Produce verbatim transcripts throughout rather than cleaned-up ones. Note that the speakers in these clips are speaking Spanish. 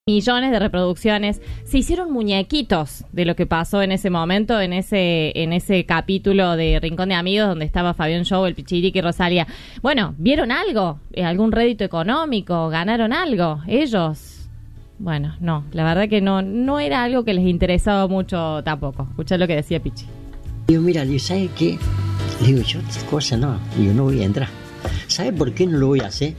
millones de reproducciones. Se hicieron muñequitos de lo que pasó en ese momento, en ese en ese capítulo de Rincón de Amigos donde estaba Fabián Show, el Pichirica y Rosalía. Bueno, ¿vieron algo? ¿Algún rédito económico? ¿Ganaron algo? ¿Ellos? Bueno, no, la verdad que no no era algo que les interesaba mucho tampoco. Escuchá lo que decía Pichi. Digo, mira, ¿sabes qué? Le digo, yo estas cosas no, digo, no voy a entrar. ¿Sabe por qué no lo voy a hacer?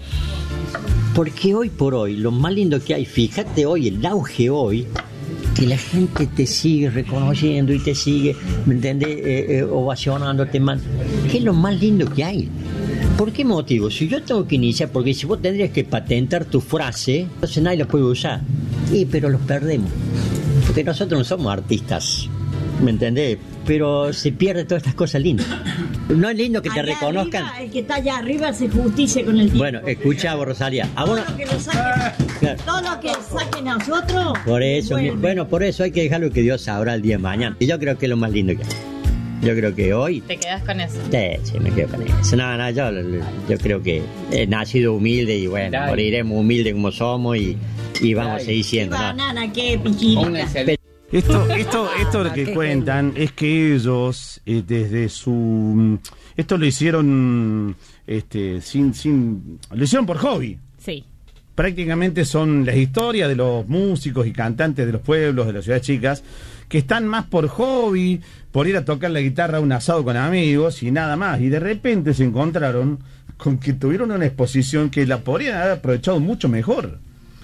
Porque hoy por hoy, lo más lindo que hay, fíjate hoy, el auge hoy, que la gente te sigue reconociendo y te sigue, ¿me entendés? Eh, eh, ovacionándote más. ¿Qué es lo más lindo que hay? ¿Por qué motivo? Si yo tengo que iniciar, porque si vos tendrías que patentar tu frase, entonces nadie la puede usar. Sí, pero los perdemos. Porque nosotros no somos artistas, ¿me entendés? Pero se pierde todas estas cosas lindas. No es lindo que te allá reconozcan. Arriba, el que está allá arriba hace justicia con el tiempo. Bueno, escucha vos, Rosalía. A vos no... Todo lo que lo saquen, claro. Todo lo que saquen a nosotros. Por eso, bueno. bueno, por eso hay que dejarlo que Dios sabrá el día de mañana. Y yo creo que es lo más lindo que hay. Yo creo que hoy... ¿Te quedas con eso? Sí, sí, me quedo con eso. No, no, yo, yo creo que he nacido humilde y bueno, Ay. moriremos humildes como somos y, y vamos Ay. a seguir siendo. ¿Qué ¿no? banana, qué pichirita? Esto, esto, esto lo que cuentan es que ellos, eh, desde su... Esto lo hicieron este, sin, sin... Lo hicieron por hobby. Sí. Prácticamente son las historias de los músicos y cantantes de los pueblos, de las ciudades chicas, que están más por hobby, por ir a tocar la guitarra a un asado con amigos y nada más. Y de repente se encontraron con que tuvieron una exposición que la podrían haber aprovechado mucho mejor.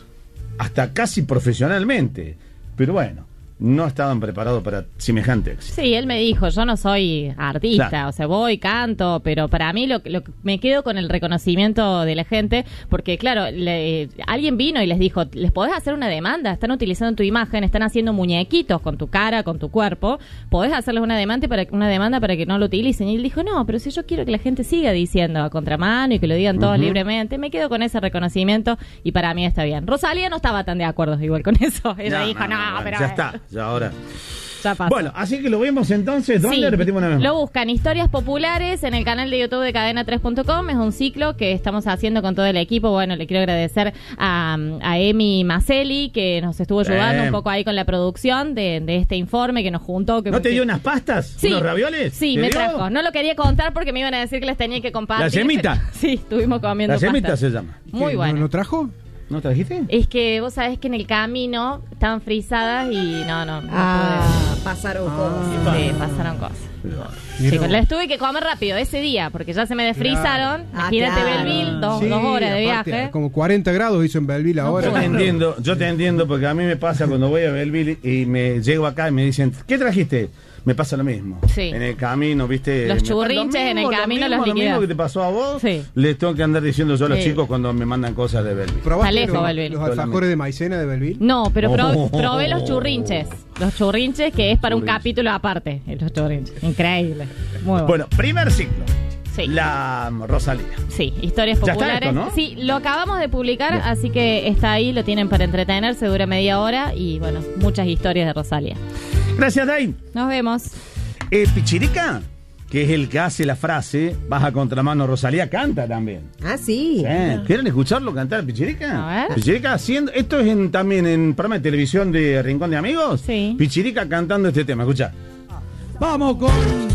Hasta casi profesionalmente. Pero bueno, no estaban preparados para semejante éxito. Sí, él me dijo, yo no soy artista, claro. o sea, voy, canto, pero para mí lo, lo me quedo con el reconocimiento de la gente, porque claro, le, alguien vino y les dijo, les podés hacer una demanda, están utilizando tu imagen, están haciendo muñequitos con tu cara, con tu cuerpo, podés hacerles una demanda para una demanda para que no lo utilicen. Y él dijo, no, pero si yo quiero que la gente siga diciendo a contramano y que lo digan todos uh-huh. libremente, me quedo con ese reconocimiento y para mí está bien. Rosalía no estaba tan de acuerdo igual con eso, ella no, dijo, no, no, no pero... Ya está. Ya ahora. Ya pasa. Bueno, así que lo vemos entonces. ¿Dónde? Sí, Repetimos una vez. Lo buscan Historias Populares en el canal de YouTube de cadena tres punto com. Es un ciclo que estamos haciendo con todo el equipo. Bueno, le quiero agradecer a, a Emi Maselli, que nos estuvo ayudando eh. un poco ahí con la producción de, de este informe que nos juntó. Que ¿No te que... dio unas pastas? Sí, ¿Unos ravioles? Sí, me dio? trajo. No lo quería contar porque me iban a decir que les tenía que compartir. ¿La semita? Sí, estuvimos comiendo La semita pastas. se llama. Muy bueno. ¿No lo trajo? ¿No trajiste? Es que vos sabés que en el camino estaban frisadas y no, no. no ah, pude. pasaron ah, cosas. Sí, pasaron cosas. Pero... Chicos, les tuve que comer rápido ese día porque ya se me desfrizaron. Claro. Imagínate Ah, claro. Belleville, dos, Sí, dos horas de aparte, viaje. Como cuarenta grados hizo en Belleville ahora. Yo te entiendo, yo te entiendo porque a mí me pasa cuando voy a Belleville y me llego acá y me dicen, ¿qué trajiste? Me pasa lo mismo. Sí. En el camino, ¿viste? Los churrinches en el camino los liquidas. Lo mismo que te pasó a vos, sí. les tengo que andar diciendo yo a los sí. chicos cuando me mandan cosas de Belleville. ¿Probaste lejos, los, Belleville. los alfajores de maicena de Belleville? No, pero pro, Oh. probé los churrinches. Los churrinches que es para un Churrinches. capítulo aparte. Los churrinches. Increíble. Muy bueno. Bueno, primer ciclo. Sí. La Rosalía. Sí, historias Ya populares. está esto, ¿no? Sí, lo acabamos de publicar, Bien. así que está ahí, lo tienen para entretenerse, dura media hora y bueno, muchas historias de Rosalía. Gracias, Dain. Nos vemos. Eh, Pichirica, que es el que hace la frase, baja contramano, Rosalía canta también. Ah, sí. Sí. ¿Quieren escucharlo cantar Pichirica? A ver. Pichirica haciendo, esto es en, también en programa de televisión de Rincón de Amigos. Sí. Pichirica cantando este tema, escucha. Vamos con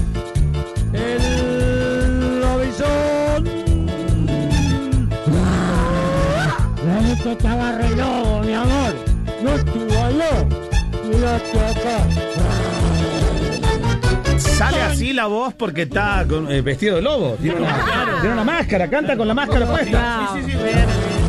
el lobizón. Esto estaba re lobo, mi amor. No estuvo allá. Mírate acá. Sale así la voz porque está con, eh, vestido de lobo. Tiene una, tiene una máscara, canta con la máscara puesta. Sí, sí, sí.